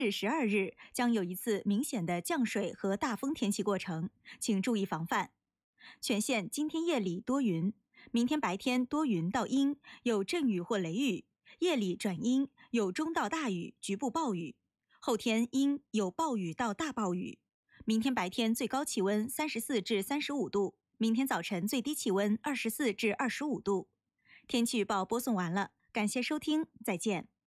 至12日将有一次明显的降水和大风天气过程，请注意防范。全县今天夜里多云，明天白天多云到阴，有阵雨或雷雨，夜里转阴，有中到大雨，局部暴雨。后天阴，有暴雨到大暴雨。明天白天最高气温34至35度，明天早晨最低气温24至25度。天气预报播送完了，感谢收听，再见。